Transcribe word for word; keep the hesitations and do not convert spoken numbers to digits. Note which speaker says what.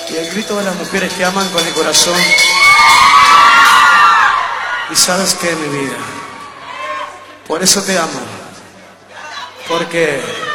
Speaker 1: y el grito de las mujeres que aman con el corazón. Y sabes qué, mi vida, por eso te amo, porque